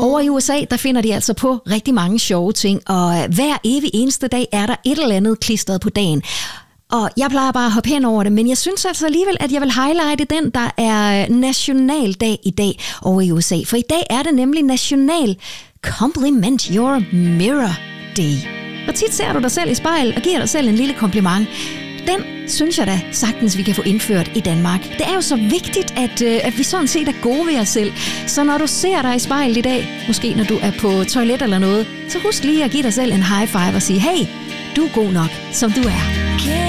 Over i USA, der finder de altså på rigtig mange sjove ting, og hver evig eneste dag er der et eller andet klistret på dagen. Og jeg plejer bare at hoppe hen over det, men jeg synes altså alligevel, at jeg vil highlighte den, der er nationaldag i dag over i USA. For i dag er det nemlig National Compliment Your Mirror Day. Hvor tit ser du dig selv i spejl og giver dig selv en lille kompliment? Den synes jeg da sagtens, vi kan få indført i Danmark. Det er jo så vigtigt, at vi sådan set er gode ved os selv. Så når du ser dig i spejlet i dag, måske når du er på toilet eller noget, så husk lige at give dig selv en high five og sige, hey, du er god nok, som du er.